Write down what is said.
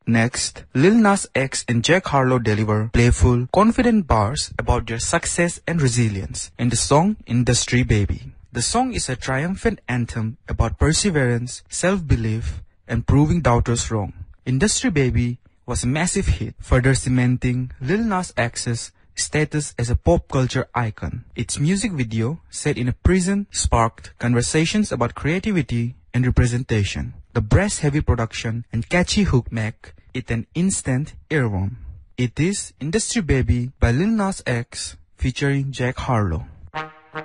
Next, Lil Nas X and Jack Harlow deliver playful, confident bars about their success and resilience in the song Industry Baby. The song is a triumphant anthem about perseverance, self-belief, and proving doubters wrong. Industry Baby was a massive hit, further cementing Lil Nas X's status as a pop culture icon. Its music video, set in a prison, sparked conversations about creativity and representation. The brass-heavy production and catchy hook make it an instant earworm. It is Industry Baby by Lil Nas X featuring Jack Harlow.